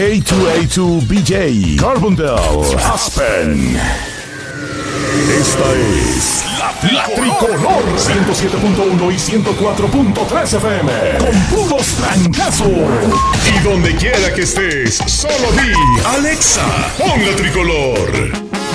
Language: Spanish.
A2A2 BJ, Carbondale, Aspen. Esta es la Tricolor 107.1 y 104.3 FM. Con puros trancazos. Y donde quiera que estés, solo di Alexa, pon la Tricolor.